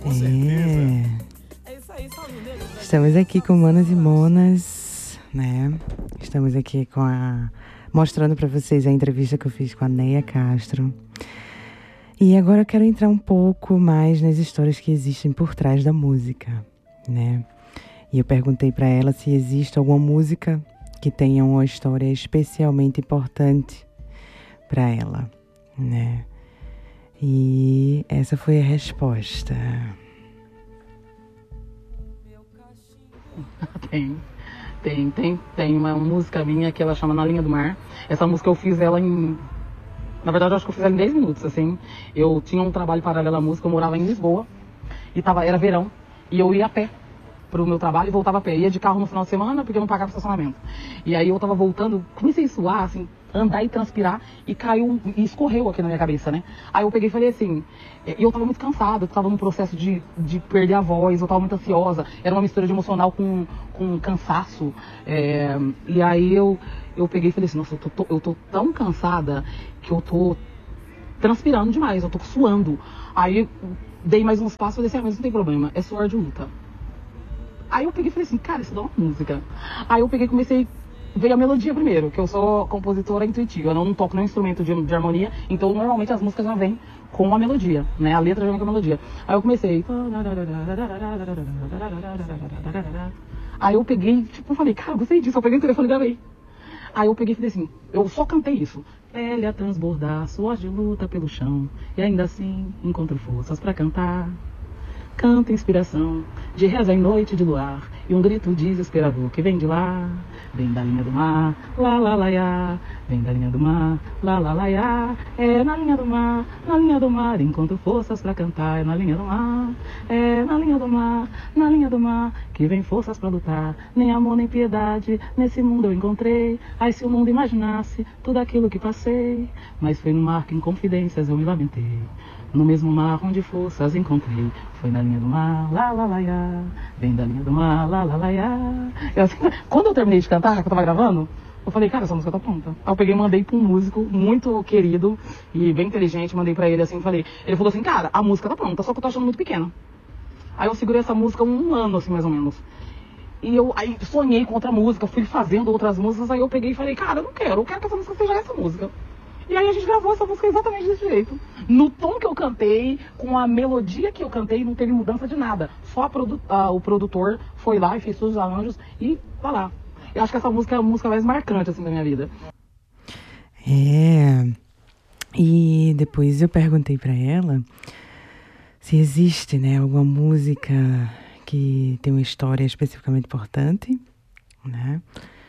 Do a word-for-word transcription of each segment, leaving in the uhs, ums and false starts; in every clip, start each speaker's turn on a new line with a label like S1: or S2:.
S1: Com certeza.
S2: É isso aí, salve o negro.
S3: Estamos aqui com Manos e Monas, né? Estamos aqui com a... mostrando para vocês a entrevista que eu fiz com a Neia Castro. E agora eu quero entrar um pouco mais nas histórias que existem por trás da música, né? E eu perguntei para ela se existe alguma música que tenha uma história especialmente importante para ela, né? E essa foi a resposta.
S4: Tem, tem, tem, tem uma música minha que ela chama Na Linha do Mar. Essa música eu fiz ela em... Na verdade, eu acho que eu fiz ela em dez minutos, assim. Eu tinha um trabalho paralelo à música, eu morava em Lisboa. E tava, era verão, e eu ia a pé pro meu trabalho e voltava a pé. Ia de carro no final de semana, porque eu não pagava estacionamento. E aí eu tava voltando, comecei a suar, assim, andar e transpirar, e caiu, e escorreu aqui na minha cabeça, né? Aí eu peguei e falei assim, e eu tava muito cansada, eu tava num processo de, de perder a voz, eu tava muito ansiosa, era uma mistura de emocional com, com cansaço, é, e aí eu, eu peguei e falei assim, nossa, eu tô, eu tô tão cansada que eu tô transpirando demais, eu tô suando. Aí dei mais uns passos e falei assim, ah, mas não tem problema, é suor de luta. Aí eu peguei e falei assim, cara, isso dá uma música. Aí eu peguei e comecei, veio a melodia primeiro, que eu sou compositora intuitiva, eu não toco nenhum instrumento de, de harmonia, então normalmente as músicas já vêm com a melodia, né? A letra já vem com a melodia. Aí eu comecei. Aí eu peguei, tipo, eu falei, cara, gostei disso, eu peguei o telefone e gravei. Aí eu peguei e falei assim, eu só cantei isso. Pele a transbordar, suor de luta pelo chão, e ainda assim encontro forças pra cantar. Canta inspiração, de reza em noite de luar, e um grito desesperador que vem de lá, vem da linha do mar, lá lá lá ia, vem da linha do mar, lá lá lá ia, é na linha do mar, na linha do mar, encontro forças pra cantar, é na linha do mar, é na linha do mar, na linha do mar, que vem forças pra lutar, nem amor nem piedade, nesse mundo eu encontrei, ai se o mundo imaginasse tudo aquilo que passei, mas foi no mar que em confidências eu me lamentei. No mesmo mar onde forças encontrei, foi na linha do mar, lá lá lá ia, vem da linha do mar, lá lá lá ia. Eu, assim, quando eu terminei de cantar, que eu tava gravando, eu falei, cara, essa música tá pronta. Aí eu peguei e mandei pra um músico muito querido e bem inteligente, mandei pra ele assim, falei, ele falou assim, cara, a música tá pronta, só que eu tô achando muito pequena. Aí eu segurei essa música um ano, assim, mais ou menos. E eu aí sonhei com outra música, fui fazendo outras músicas, aí eu peguei e falei, cara, eu não quero, eu quero que essa música seja essa música. E aí a gente gravou essa música exatamente desse jeito. No tom que eu cantei, com a melodia que eu cantei, não teve mudança de nada. Só a produ a, o produtor foi lá e fez todos os arranjos e tá lá. Eu acho que essa música é a música mais marcante, assim, da minha vida.
S3: É... E depois eu perguntei pra ela se existe, né, alguma música que tem uma história especificamente importante, né?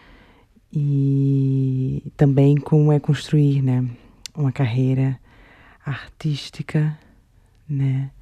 S3: E também como é construir, né, uma carreira artística, né?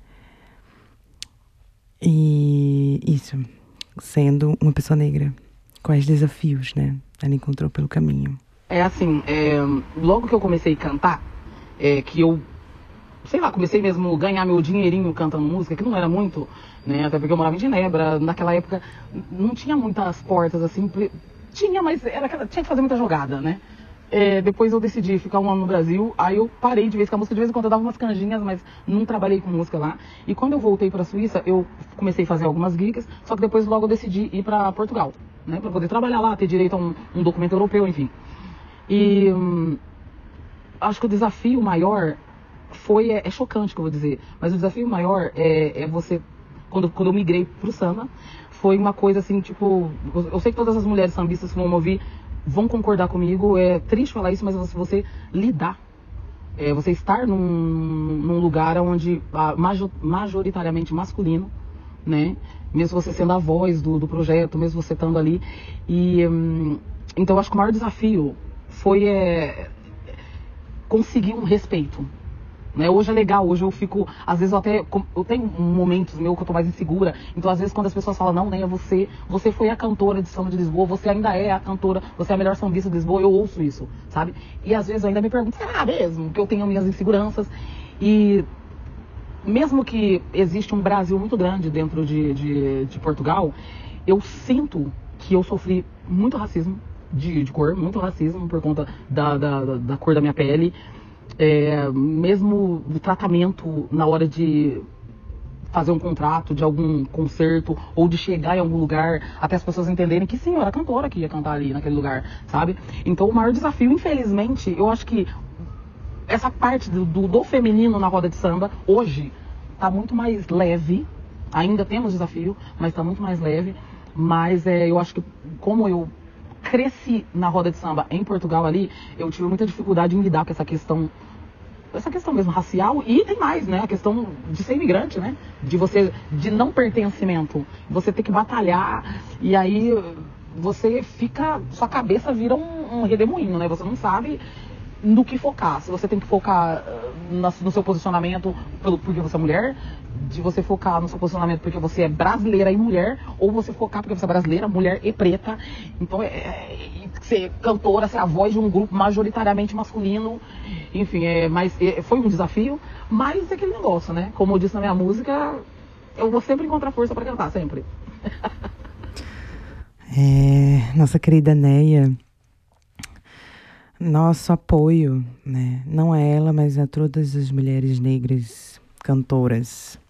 S3: E isso, sendo uma pessoa negra, quais desafios, né, ela encontrou pelo caminho?
S4: É assim, é, logo que eu comecei a cantar, é, que eu, sei lá, comecei mesmo a ganhar meu dinheirinho cantando música, que não era muito, né? Até porque eu morava em Genebra, naquela época não tinha muitas portas, assim, tinha, mas era aquela, tinha que fazer muita jogada, né? É, depois eu decidi ficar um ano no Brasil, aí eu parei de vez com a música, de vez em quando eu dava umas canjinhas, mas não trabalhei com música lá. E quando eu voltei pra Suíça, eu comecei a fazer algumas gigs, só que depois logo eu decidi ir pra Portugal, né? Pra poder trabalhar lá, ter direito a um, um documento europeu, enfim. E hum, acho que o desafio maior foi, é, é chocante que eu vou dizer, mas o desafio maior é, é você, quando, quando eu migrei pro samba, foi uma coisa assim, tipo, eu sei que todas as mulheres sambistas que vão me ouvir vão concordar comigo, é triste falar isso, mas você, você lidar, é, você estar num, num lugar onde a, major, majoritariamente masculino, né, mesmo você sendo a voz do, do projeto, mesmo você estando ali, e hum, então eu acho que o maior desafio foi é, conseguir um respeito. Né? Hoje é legal, hoje eu fico, às vezes eu até, eu tenho momentos meus que eu tô mais insegura, então às vezes quando as pessoas falam, não, né, você, você foi a cantora de samba de Lisboa, você ainda é a cantora, você é a melhor sambista de Lisboa, eu ouço isso, sabe? E às vezes eu ainda me pergunto, será mesmo que eu tenho minhas inseguranças? E mesmo que existe um Brasil muito grande dentro de, de, de Portugal, eu sinto que eu sofri muito racismo de, de cor, muito racismo por conta da, da, da, da cor da minha pele. É, mesmo o tratamento na hora de fazer um contrato de algum concerto ou de chegar em algum lugar até as pessoas entenderem que sim, eu era cantora que ia cantar ali naquele lugar, sabe? Então o maior desafio, infelizmente, eu acho que essa parte do, do, do feminino na roda de samba, hoje, tá muito mais leve. Ainda temos desafio, mas tá muito mais leve. Mas é, eu acho que como eu cresci na roda de samba em Portugal ali, eu tive muita dificuldade em lidar com essa questão, essa questão mesmo racial, e tem mais, né? A questão de ser imigrante, né? De você, de não pertencimento. Você ter que batalhar, e aí você fica, sua cabeça vira um, um redemoinho, né? Você não sabe no que focar. Se você tem que focar uh, no seu posicionamento pelo, porque você é mulher, de você focar no seu posicionamento porque você é brasileira e mulher, ou você focar porque você é brasileira, mulher e preta. Então, é, é, ser cantora, ser a voz de um grupo majoritariamente masculino, enfim, é, mas é, foi um desafio, mas é aquele negócio, né? Como eu disse na minha música, eu vou sempre encontrar força para cantar, sempre.
S3: É, nossa querida Neia, nosso apoio, né? Não a ela, mas a todas as mulheres negras cantoras